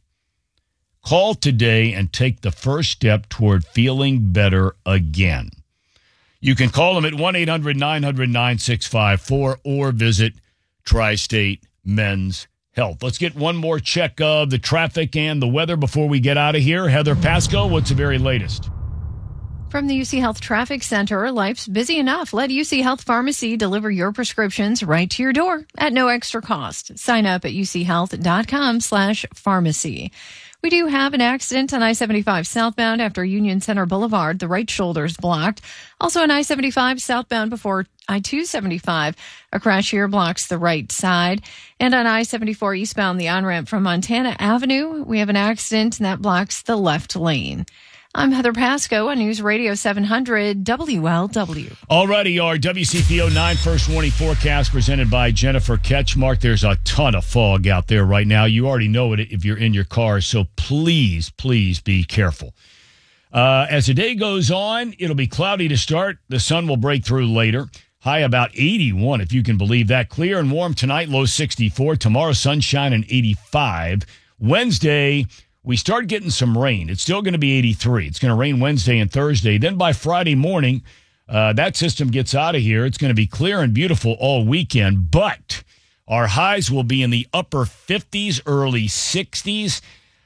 Call today and take the first step toward feeling better again. You can call them at one eight hundred nine hundred nine six five four or visit Tri-State Men's Health. Let's get one more check of the traffic and the weather before we get out of here. Heather Pasco, what's the very latest? From the U C Health Traffic Center, life's busy enough. Let U C Health Pharmacy deliver your prescriptions right to your door at no extra cost. Sign up at uchealth.com slash pharmacy. We do have an accident on I seventy-five southbound after Union Center Boulevard. The right shoulder is blocked. Also on I seventy-five southbound before I two seventy-five. A crash here blocks the right side. And on I seventy-four eastbound, the on-ramp from Montana Avenue, we have an accident and that blocks the left lane. I'm Heather Pasco on News Radio seven hundred W L W. Alrighty, our W C P O nine First Warning Forecast presented by Jennifer Ketchmark. There's a ton of fog out there right now. You already know it if you're in your car, so please, please be careful. Uh, as the day goes on, it'll be cloudy to start. The sun will break through later. High about eighty-one, if you can believe that. Clear and warm tonight, low sixty-four. Tomorrow, sunshine and eighty-five. Wednesday, we start getting some rain. It's still going to be eighty-three. It's going to rain Wednesday and Thursday. Then by Friday morning, uh, that system gets out of here. It's going to be clear and beautiful all weekend. But our highs will be in the upper fifties, early sixties.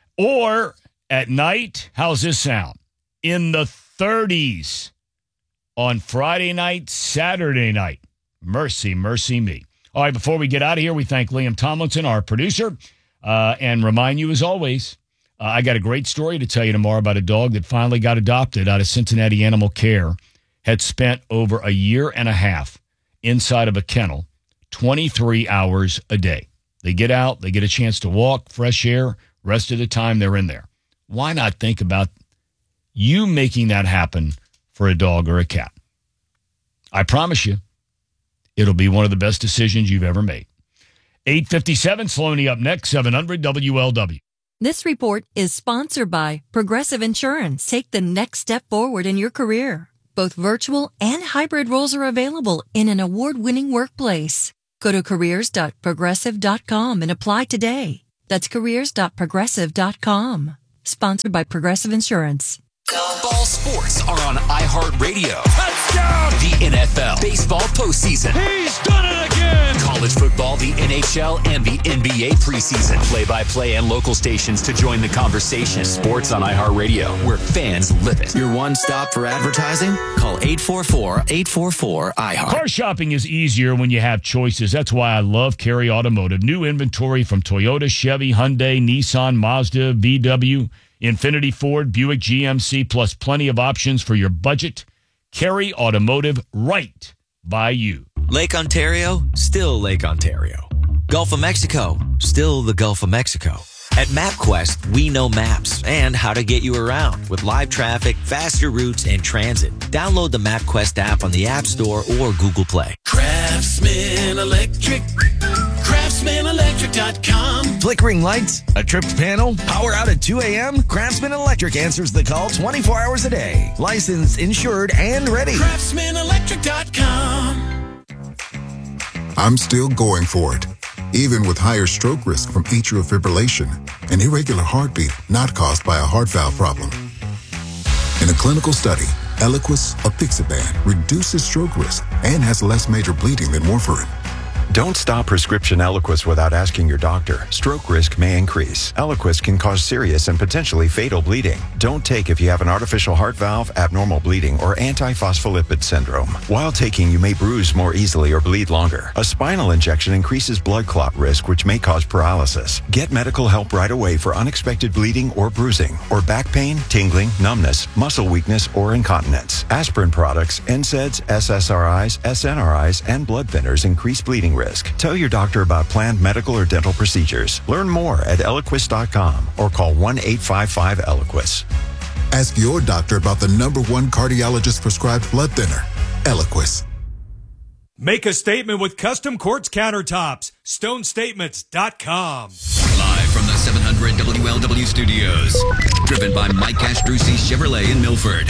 Or at night, how's this sound? In the thirties on Friday night, Saturday night. Mercy, mercy me. All right, before we get out of here, we thank Liam Tomlinson, our producer, uh, and remind you as always, Uh, I got a great story to tell you tomorrow about a dog that finally got adopted out of Cincinnati Animal Care. Had spent over a year and a half inside of a kennel twenty-three hours a day. They get out, they get a chance to walk, fresh air, rest of the time they're in there. Why not think about you making that happen for a dog or a cat? I promise you, it'll be one of the best decisions you've ever made. eight fifty-seven, Sloaney up next, seven hundred W L W. This report is sponsored by Progressive Insurance. Take the next step forward in your career. Both virtual and hybrid roles are available in an award-winning workplace. Go to careers dot progressive dot com and apply today. That's careers dot progressive dot com. Sponsored by Progressive Insurance. Ball sports are on iHeartRadio. Touchdown! The N F L, baseball postseason. He's done it again! College football, the N H L, and the N B A preseason. Play-by-play and local stations to join the conversation. Sports on iHeartRadio, where fans live it. Your one stop for advertising? Call eight four four, eight four four, I heart. Car shopping is easier when you have choices. That's why I love Carey Automotive. New inventory from Toyota, Chevy, Hyundai, Nissan, Mazda, V W, Infiniti, Ford, Buick, G M C, plus plenty of options for your budget. Carey Automotive, right by you. Lake Ontario, still Lake Ontario. Gulf of Mexico, still the Gulf of Mexico. At MapQuest, we know maps and how to get you around with live traffic, faster routes, and transit. Download the MapQuest app on the App Store or Google Play. Craftsman Electric. Craftsman Electric dot com. Flickering lights? A tripped panel? Power out at two a.m.? Craftsman Electric answers the call twenty-four hours a day. Licensed, insured, and ready. Craftsman Electric dot com. I'm still going for it, even with higher stroke risk from atrial fibrillation, an irregular heartbeat not caused by a heart valve problem. In a clinical study, Eliquis, apixaban, reduces stroke risk and has less major bleeding than warfarin. Don't stop prescription Eliquis without asking your doctor. Stroke risk may increase. Eliquis can cause serious and potentially fatal bleeding. Don't take if you have an artificial heart valve, abnormal bleeding, or antiphospholipid syndrome. While taking, you may bruise more easily or bleed longer. A spinal injection increases blood clot risk, which may cause paralysis. Get medical help right away for unexpected bleeding or bruising, or back pain, tingling, numbness, muscle weakness, or incontinence. Aspirin products, N SAIDs, S S R Is, S N R Is, and blood thinners increase bleeding risk. Tell your doctor about planned medical or dental procedures. Learn more at Eliquis dot com or call one eight five five Eliquis. Ask your doctor about the number one cardiologist prescribed blood thinner, Eliquis. Make a statement with Custom Quartz Countertops. stone statements dot com. Live from the seven hundred W L W studios. Driven by Mike Castrucci Chevrolet in Milford.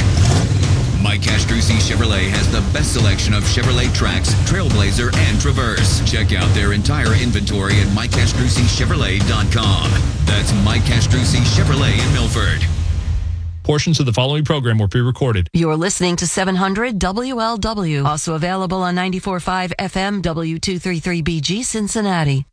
Mike Castrucci Chevrolet has the best selection of Chevrolet Trax, Trailblazer, and Traverse. Check out their entire inventory at Mike Castrucci Chevrolet dot com. That's Mike Castrucci Chevrolet in Milford. Portions of the following program were pre-recorded. You're listening to seven hundred W L W. Also available on ninety-four point five F M W two thirty-three B G Cincinnati.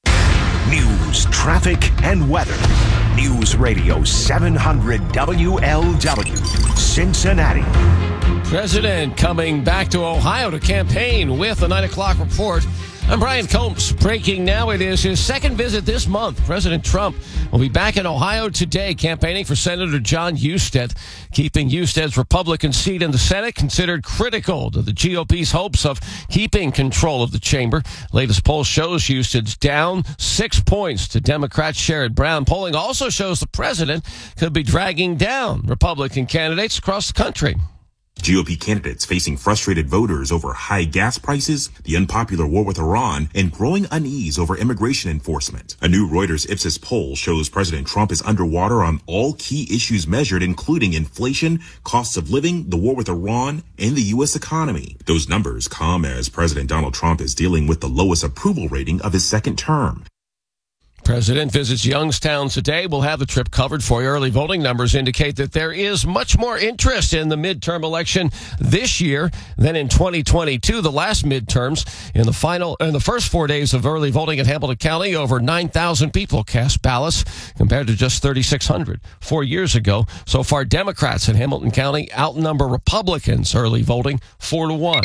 News, traffic, and weather. News Radio seven hundred W L W, Cincinnati. President coming back to Ohio to campaign with a nine o'clock report. I'm Brian Combs. Breaking now, it is his second visit this month. President Trump will be back in Ohio today campaigning for Senator John Husted. Keeping Husted's Republican seat in the Senate considered critical to the G O P's hopes of keeping control of the chamber. Latest poll shows Husted's down six points to Democrat Sherrod Brown. Polling also shows the president could be dragging down Republican candidates across the country. G O P candidates facing frustrated voters over high gas prices, the unpopular war with Iran, and growing unease over immigration enforcement. A new Reuters Ipsos poll shows President Trump is underwater on all key issues measured, including inflation, costs of living, the war with Iran, and the U S economy. Those numbers come as President Donald Trump is dealing with the lowest approval rating of his second term. President visits Youngstown today. We'll have the trip covered for you. Early voting numbers indicate that there is much more interest in the midterm election this year than in twenty twenty-two, the last midterms. In the final, in the first four days of early voting in Hamilton County, over nine thousand people cast ballots compared to just thirty-six hundred four years ago. So far, Democrats in Hamilton County outnumber Republicans early voting four to one.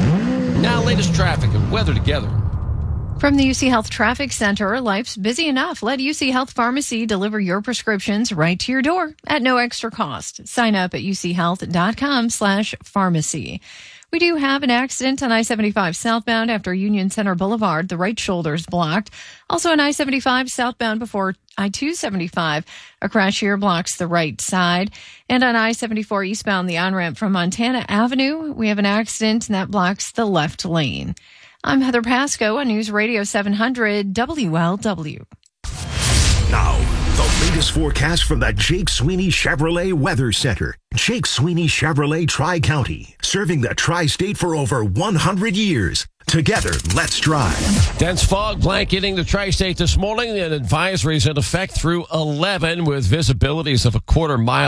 Now, latest traffic and weather together. From the U C Health Traffic Center, life's busy enough. Let U C Health Pharmacy deliver your prescriptions right to your door at no extra cost. Sign up at U C health dot com slash pharmacy. We do have an accident on I seventy-five southbound after Union Center Boulevard. The right shoulder is blocked. Also on I seventy-five southbound before I two seventy-five. A crash here blocks the right side. And on I seventy-four eastbound, the on-ramp from Montana Avenue, we have an accident and that blocks the left lane. I'm Heather Pasco on News Radio seven hundred W L W. Now, the latest forecast from the Jake Sweeney Chevrolet Weather Center. Jake Sweeney Chevrolet Tri-County, serving the tri-state for over one hundred years. Together, let's drive. Dense fog blanketing the tri-state this morning. An advisory is in effect through eleven with visibilities of a quarter mile.